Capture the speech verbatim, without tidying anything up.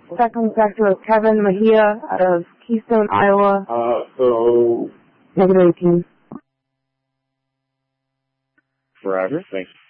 That comes back to Kevin Mejia out of Keystone, Iowa. Uh, so... Negative eighteen. Forever. Thanks.